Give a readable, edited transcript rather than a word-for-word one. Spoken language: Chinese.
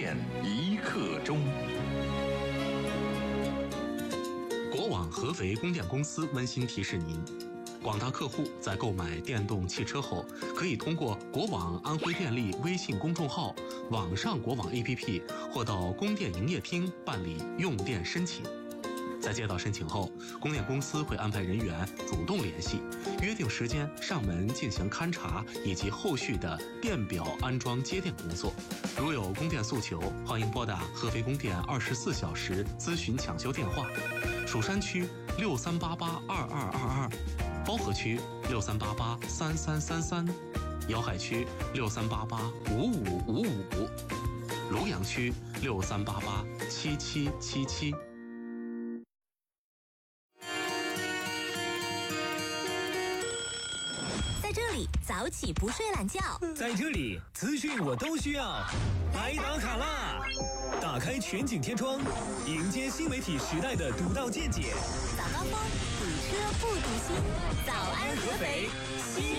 电一刻钟。 国网合肥供电公司温馨提示您：广大客户在购买电动汽车后，可以通过国网安徽电力微信公众号、网上国网 APP 或到供电营业厅办理用电申请。在接到申请后，供电公司会安排人员主动联系，约定时间上门进行勘查以及后续的电表安装接电工作。如有供电诉求，欢迎拨打合肥供电24小时咨询抢修电话：蜀山区63882222，包河区63883333，瑶海区63885555，庐阳区63887777。 在这里早起不睡懒觉， 在这里资讯我都需要，来打卡啦！打开全景天窗，迎接新媒体时代的独到见解。 早高峰堵车不堵心，早安合肥。